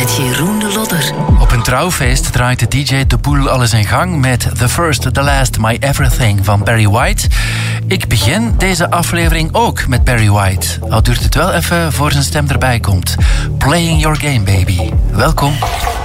met Jeroen de Lodder. Op een trouwfeest draait de DJ de boel alles in gang met The First, The Last, My Everything van Barry White. Ik begin deze aflevering ook met Barry White. Al duurt het wel even voor zijn stem erbij komt. Playing Your Game, baby. Welkom.